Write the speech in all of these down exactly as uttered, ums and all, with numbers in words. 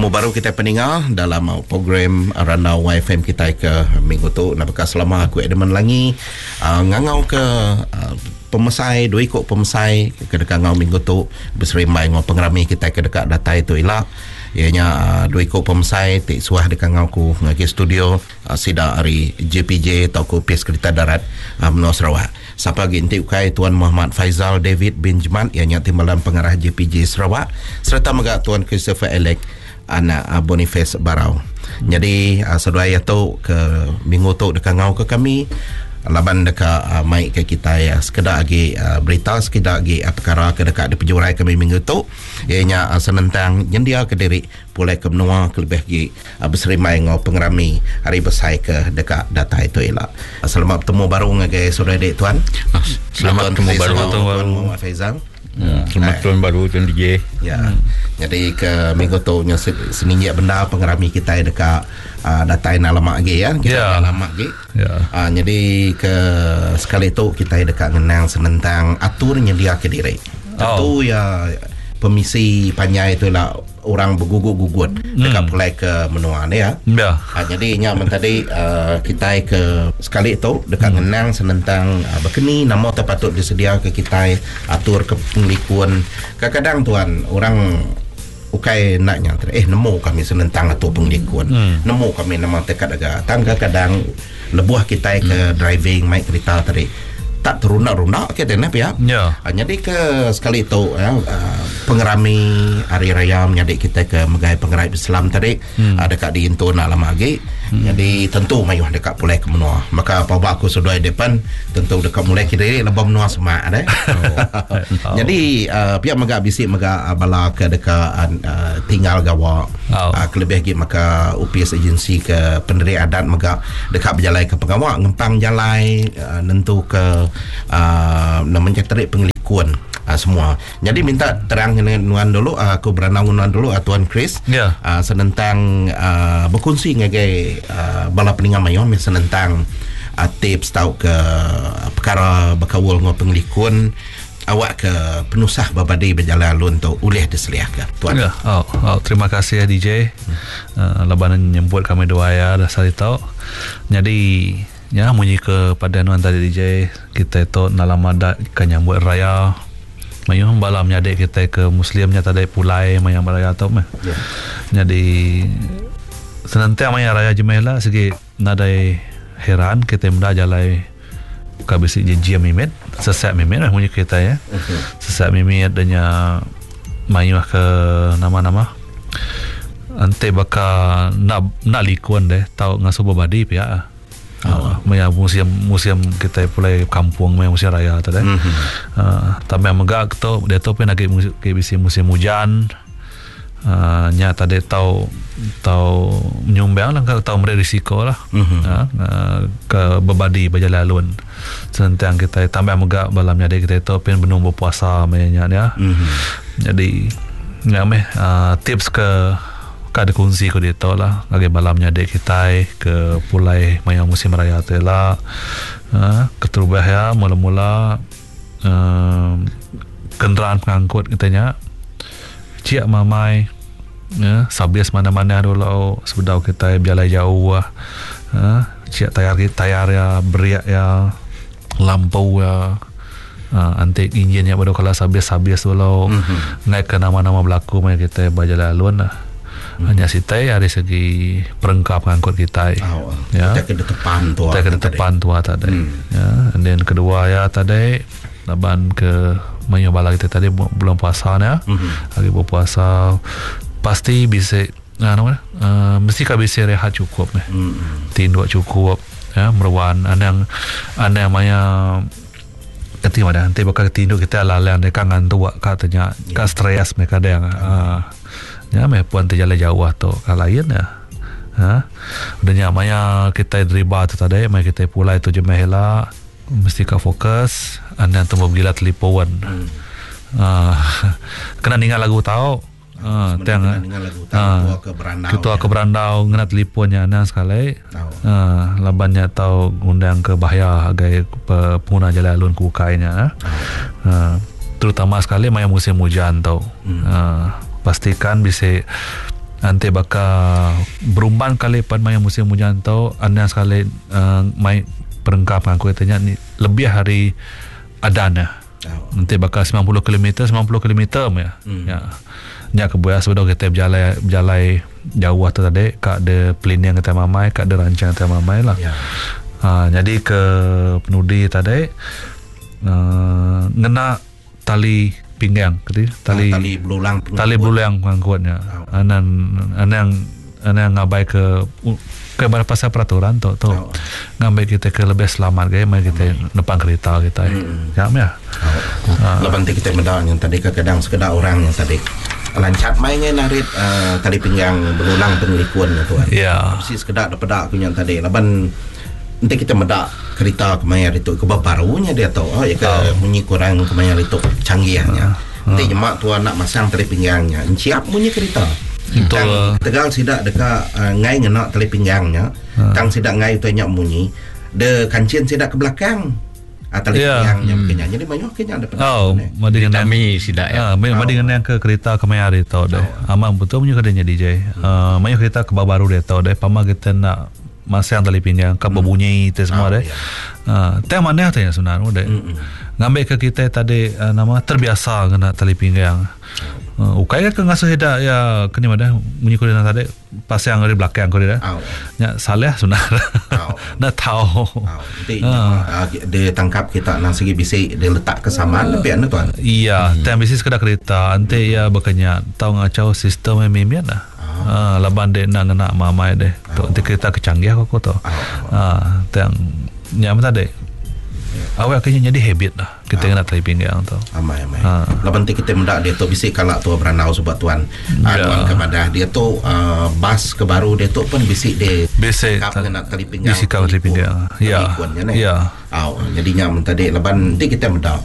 Temu baru kita pendengar dalam program Ranau Y F M kita ke minggu tu. Nak bekas selama aku Edmund Langi uh, ngangau ke uh, pemesai, dua ikut pemesai ke dekat ngau minggu tu berserimai ngau pengerami kita ke dekat data itu ilak. Ianya uh, dua ikut pemesai tik suah dekat ngau ku ngaki studio uh, sida hari J P J atau ku P S Kereta Darat uh, Menua Sarawak. Siapa lagi intik ukai Tuan Muhammad Faizal David bin Jman ianya timbalan pengarah J P J Sarawak serta juga Tuan Christopher Elek anak uh, Boniface Barau. Jadi uh, saudara tu ke minggu tu dekat ngau ke kami laban dekat uh, mic ke kita ya sekedar lagi uh, berita sekedar lagi uh, perkara ke dekat di penjurai kami minggu tu ianya uh, senentang jendia ke diri pulai ke menua ke lebih lagi uh, berserimai ngau pengerami hari besai ke dekat data itu ialah uh, selamat bertemu baru dengan saudara dek tuan. Ah, selamat bertemu baru Tuan Muhammad Faizal. Ya, selamat tahun baru Tuan D J. Ya. Hmm. Jadi ke minggu tu nya seninjak benda pengerami kita dekat uh, datai alamat lagi ya. Kita ya. alamat lagi. Ya. Uh, jadi ke sekali tu kita dekat ngenang senentang atur nyedia ke diri. Tentu oh. ya pemisi panjang itulah orang bergugut-gugut dekat hmm. pulai ke menua ni ya. Ya. Uh, jadi nya tadi uh, kita ke sekali tu dekat hmm. ngenang senentang uh, berkeni nama terpatut disedia ke kita atur ke penglikuan. Kadang-kadang tuan orang ukai naknya eh nemu kami senentang atur penglikuan. Hmm. Nemu kami nama tekad agak tangga kadang lebuh kita ke hmm. driving mai kereta tadi tak terunak-runak kita nak ya. Ya. Uh, jadi ke sekali itu ya, uh, pengerami hari raya menjadi kita ke megai pengerai Islam tadi hmm. uh, dekat di Intun alam lagi. Hmm. Jadi tentu mayuh dekat pulai ke menua. Maka apa aku sudah depan tentu dekat mulai kiri lebam menua semak ada. Oh. Jadi uh, pihak mega bisik mega uh, bala ke dekat uh, tinggal gawa. Oh. Uh, kelebih lagi maka U P S agensi ke pendiri adat mega dekat berjalai ke pengawak ngempang jalai uh, nentu ke Uh, namanya terik penglikuan uh, semua. Jadi minta terang nuan dulu uh, aku beranang nuan dulu uh, Tuan Chris yeah. uh, senentang uh, berkongsi ngagai uh, bala peningan mayom senentang uh, tips tau ke uh, perkara bakawul ngau penglikuan awak ke penusah babadi berjalan alun tu ulih diseliah ke Tuan. Yeah. Oh, oh, terima kasih ya D J. Hmm. Uh, labanan nyebut kami doa ya dah sari tau. Jadi ya munyi kepada nuan tadi D J kita itu dalam adat kan nyambut raya mayuh balam nyadek kita ke muslimnya tadi pulai mayang raya tau mah. Yeah. Jadi senantiasa mayang raya jemela segi nadai heran kita muda jalai kabisi jia mimet sesak mimet munyi kita ya. Okay. Sesak mimet danya mayuh ke nama-nama ante baka nak nak likuan deh tau ngasuh babadi pihak. Oh. Uh, museum museum kita pulai kampung museum raya tadi. Mm-hmm. Uh, tapi megak tu dia tu pun lagi ke bisi museum hujan. Uh, nya tadi tahu tahu menyumbang lah kalau tahu mereka risiko lah. Mm-hmm. Uh, uh, ke bebadi berjalan alun. Sentang kita tambah megak balamnya dia kita tu pun benung berpuasa mainnya ya. Mm-hmm. Jadi ya meh uh, tips ke kada kunci ko dito lah lagi balamnya dek kita ke pulai mayang musim raya tu lah uh, keterubah ya mula-mula uh, kenderaan pengangkut katanya ciak mamai ya, sabias mana-mana dulu sebedau kita berjalan jauh lah uh, ciak tayar tayar ya beriak ya lampu ya uh, antik injinnya baru kalau sabias-sabias dulu mm-hmm. naik ke nama-nama berlaku main kita berjalan alun lah. Hmm. Hanya sitai dari segi perengkap angkut kita. Oh, ya. Kita kena tepan tu. Kita kena tepan tu tadi. Hmm. Ya. Dan kedua ya tadi laban ke menyobala kita tadi belum puasa ya. Hmm. Lagi berpuasa pasti bisa anu uh, mesti ka bisa rehat cukup eh. Hmm. Tidur cukup ya meruan anang anang maya ketika ada nanti bakal tidur kita lalang dekat ngantuk katanya yeah. Ka stres mereka ada yang uh, ya meh puan terjalan jauh tu kalau lain ya ha udah nyamanya kita deriba tu tadi mai kita pulai tu jemehla mesti ka fokus anda tu bergila telipuan hmm. uh, kena ningal lagu tahu ah uh, tang ah ke berandau ketua ke berandau ngena telipuannya nah sekali ah uh, labannya tahu ngundang ke bahaya agai pengguna jalan alun ku kainya ah uh, terutama sekali mai musim hujan tau hmm. uh, pastikan bisa Nanti bakal berumban kali pada maya musim hujan tu, anda sekali uh, mai perengkap aku katanya ni lebih hari adana. Oh. Nanti bakal sembilan puluh kilometer sembilan puluh kilometer ya. Hmm. Ya. Nya kebuaya sudah kita berjalan berjalan jauh tu tadi, kak ada plan yang kita mamai, kak ada rancang kita mamai lah. Ya. Ha, jadi ke penudi tadi uh, ngena tali pinggang tadi tali ah, tali belulang tali belulang pengangkutnya. Oh. Anan anan anan ngabai ke ke pasal peraturan tu tu oh. Ngambil kita ke lebih selamat gaya mai kita hmm. nepang kereta kita. Hmm. Ya ya. Oh. Uh. Lepas tu kita mendak yang tadi kadang sekedar orang yang tadi lancat mainnya narik uh, tali pinggang belulang penglikuan tu kan. Ya. Mesti sekedar dapat aku yang tadi laban nanti kita mendak kereta kemayar itu ke barunya dia tahu oh ya ke oh. bunyi kurang kemayar itu canggihnya. Uh. Nanti jemaah tuan nak masang tali pinggangnya. Siap bunyi kereta. Tang tegal sidak dekat uh, ngai ngena tali pinggangnya. Uh. Tang sidak ngai tu nyak bunyi. De kancin sidak ke belakang. Atau yeah. Pinggangnya hmm. Kenyang. Jadi banyak kenyang ada pada. Oh, madi dengan mi sidak ya. Ah, madi dengan yang ke kereta ke mayar itu deh. Amang betul punya kadanya D J. Uh, banyak kereta ke baru dia tahu deh. Pama kita nak masang tali pinggang ke berbunyi itu semua deh. Ah, teh mana tanya sebenarnya deh. Ngambil ke kita tadi uh, nama terbiasa kena tali pinggang. Uh, ukai ke ngasuh heda ya kini mana bunyi kau tadi pas yang dari belakang kau dah. Ya salah sebenarnya. Nak tahu. Nanti dia tangkap kita nang segi bisik dia letak kesamaan lebih anu tuan. Iya, tem bisik sekedar kereta. Ante ya bakanya tahu ngacau sistem yang mimian dah. Ah, laban dek nak nak mamai deh. Tu kereta kecanggih kau tu. Ah, tang nyam tadi. Awak akhirnya jadi habit lah. Kita kena tali pinggang tu. Amai amai. Ha. Lepas tu kita mendak dia tu bisik kalak tu beranau sebab tuan. Ya. Uh, tuan kepada dia tu uh, bas ke baru dia tu pun bisik dia. Bisik kap kena tali pinggang. Bisik kap tali pinggang. Ya. Ya. Oh, jadinya mentadi lepas nanti kita mendak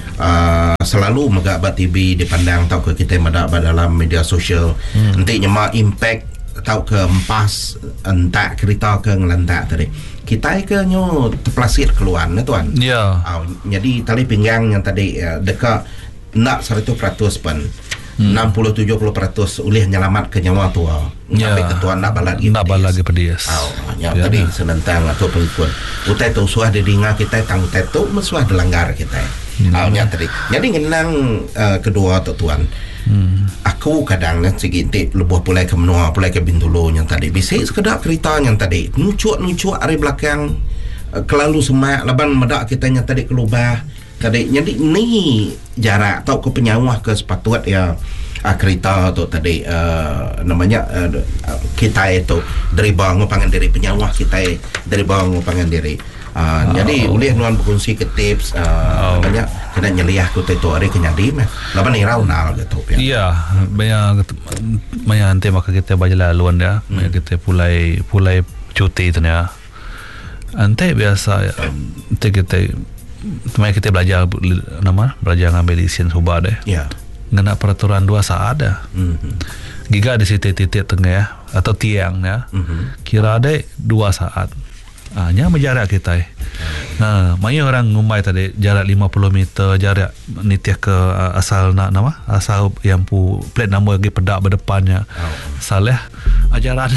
uh, selalu megak bat T V dipandang tahu ke kita mendak dalam media sosial. Hmm. Nanti nyemak impact tahu ke empas entak kereta ke ngelantak tadi. Kita ke nyo terplasir keluar na tuan. Ya. Uh, jadi tali pinggang yang tadi uh, dekat nak seratus peratus pun hmm. enam puluh tujuh puluh peratus ulih nyelamat ke nyawa tua. Ya. Sampai ketuan nak balat nak balat lagi pedias. Oh, ya, ya tadi senentang atau pengikut. Utai tu suah di dengar kita tang tetu mesuah dilanggar kita. Hmm. Oh, ya tadi. Jadi ngenang uh, kedua tu tuan. Hmm. Aku kadang nak segintik lebuh pulai ke menua pulai ke Bintulu yang tadi bisik sekedar kereta yang tadi nucuak-nucuak dari belakang uh, kelalu semak laban medak kita yang tadi kelubah tadi jadi ni jarak tau ke penyawah ke sepatut ya uh, kereta tu tadi uh, namanya uh, kita itu dari bawah ngupangan diri penyawah kita dari bawah ngupangan diri. Uh, oh. Jadi boleh nuan berkongsi ke tips uh, oh. Banyak kena nyeliah ku tu hari kenyadi meh laban ni raunal gitu ya. Iya banyak banyak nanti maka kita bajalah luan ya hmm. kita pulai pulai cuti tu ya nanti biasa ya nanti kita temai kita belajar nama belajar ngambil lisensi subah deh ya ngena peraturan dua saat dah hmm. Giga di situ titik tengah ya atau tiang ya hmm. Kira deh dua saat. Ah, nya menjarak kita eh. Nah, mai orang ngumai tadi jarak lima puluh meter jarak nitiah ke uh, asal nak nama asal yang pu plate nombor lagi pedak berdepannya. Oh. Salah ajaran.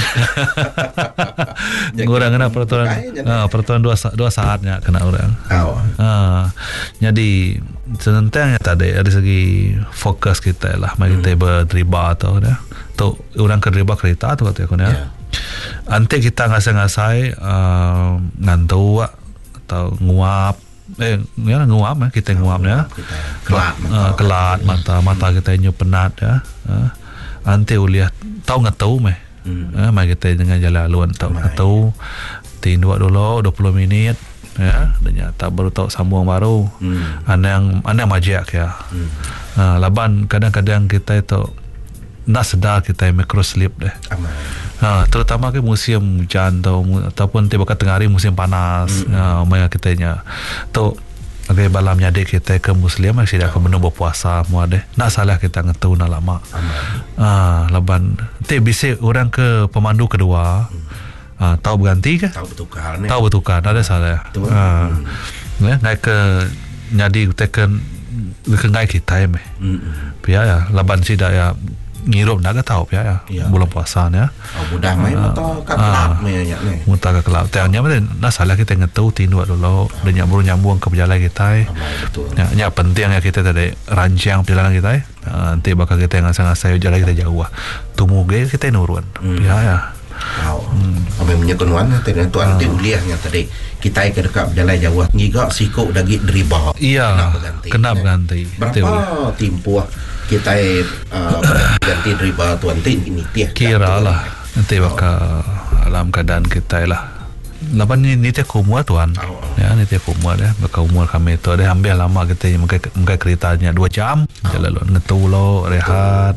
Orang kena peraturan ah, peraturan dua dua saatnya kena orang. Oh. Ah, jadi senentangnya tadi dari segi fokus kita lah mai hmm. kita berdriba atau dah. Tu orang kedriba kereta tu kata aku ya. Yeah. Ante kita ngasai-ngasai uh, ngantu atau nguap eh ya nguap ya kita nguap ya kelat uh, kelat mata mata kita nyu penat ya uh, ante uliah tahu ngatau meh hmm. uh, mai kita dengan jalan luan tahu ngatau tindu dulu dua puluh minit ya dan nyata baru tahu sambung baru hmm. anang anang majak ya hmm. uh, laban kadang-kadang kita itu nak sedar kita micro sleep deh. Ha, terutama ke musim hujan atau ataupun tiba ke tengah hari musim panas. Mm-hmm. Ha, maya kita nya. Tu agak balamnya dek kita ke muslim masih dah ke menu berpuasa semua deh. Nak salah kita ngetahu nak lama. Ah, ha, laban te bisa orang ke pemandu kedua. Ah, ha, tahu berganti ke? Tahu bertukar ni. Tahu bertukar, ada salah. Ha. Hmm. Ya, naik ke nyadi tekan ke ngai kita meh. Hmm. Biar ya laban sida ya ngirup dah ke tahu ya, Ya. bulan puasa ya. Oh, mudah main motor kat kelab main nya ni. Muta ke kelab. Tanya mana nak salah kita ngetahu tindu dulu dan nyambung nyambung ke perjalanan kita. Betul. Ya, ya penting ya kita tadi rancang perjalanan kita. Uh, nanti bakal kita ngasang-ngasang jalan kita jauh. Tumuge kita nurun. Hmm. Ya ya. Wow. Hmm. Kami menyekunwan tadi tuan nanti uliahnya tadi kita ke dekat berjalan jauh ngigak sikuk dagi deriba. Iya. Kena berganti. Berapa timpuah kita uh, ganti deriba tuan tin ini tiah. Kira lah nanti bakal dalam keadaan kita lah. Lapan ni ni tiap kumua tuan. Oh. Ya ni tiap kumua dah. Bakal umur kami tu dah ambil lama kita mungkin mungkin keretanya dua jam. Oh. Jalan lo ngetu lo rehat.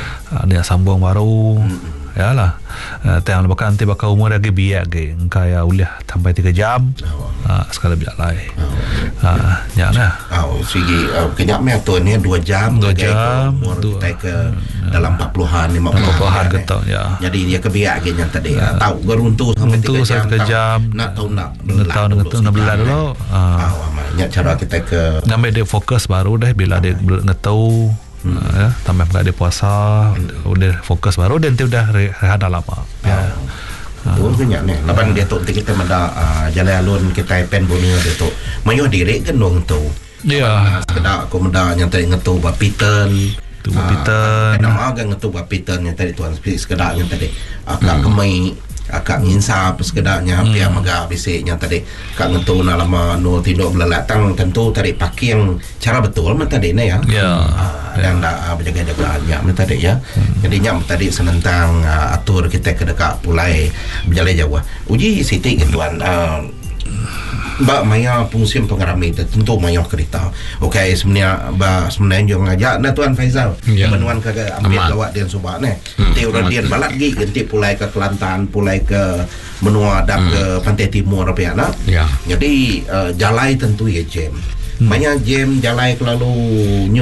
Dia sambung baru. Hmm. Ya lah. Uh, Tengah bakal nanti bakal umur lagi biak ke. Engkau ya uliah sampai tiga jam. Oh. Uh, sekali berjalan. Oh. Uh, ya lah. Oh, segi uh, kenyapnya tu ni dua jam. Dua jam. Umur dua. Kita ke uh, dalam empat puluhan, lima puluhan. Getau ya. Jadi dia kebiak ke yang tadi. Uh, tahu geruntuh sampai tiga jam. Nak tahu nak. Nak tahu nak tahu nak belah dulu. Ah, banyak cara kita ke. Ngambil dia fokus baru deh bila dia ngetahu. Hmm. Uh, ya, tambah enggak ada puasa, hmm. udah fokus baru dan tu udah rehat dah lama. Ya. Betul uh. Kenyak ni. Lapan dia tu kita menda uh, jalan alun kita pen bunga dia tu. Mayu diri kan dong tu. Ya. Sekedar aku menda yang tadi ngetu bapiten. Tu bapiten. Nama agak ngetu bapiten yang tadi tuan sekedar yang tadi akak hmm. kemai akak nginsap sekedarnya hampir hmm. magak bisiknya tadi kak ngetu nak lama no tinduk belatang tentu tadi pakai yang cara betul mata tadi ni ya. Ya. Uh, dan dah uh, berjaga-jaga nyak mata tadi ya. Hmm. Jadi nyak tadi senentang uh, atur kita ke dekat pulai berjalan jauh. Uji siti ke tuan uh, Mbak Maya fungsi pengarami tentu Maya kereta. Okey sebenarnya Mbak sebenarnya juga ngajak nah Tuan Faizal ya. Menuan ke ambil lawak dia subak ni. Hmm. Teori dia balat gi ganti pulai ke Kelantan, pulai ke menua dak hmm. ke Pantai Timur apa ya nak. Ya. Jadi uh, jalai tentu ya jam. Hmm. Banyak jam jalai kelalu